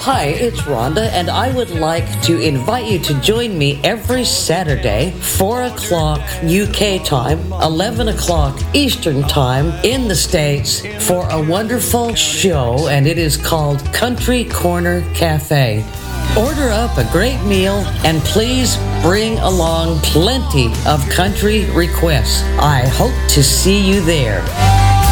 Hi, it's Rhonda, and I would like to invite you to join me every Saturday, 4 o'clock UK time, 11 o'clock Eastern time in the States for a wonderful show, and it is called Country Corner Cafe. Order up a great meal and please bring along plenty of country requests. I hope to see you there.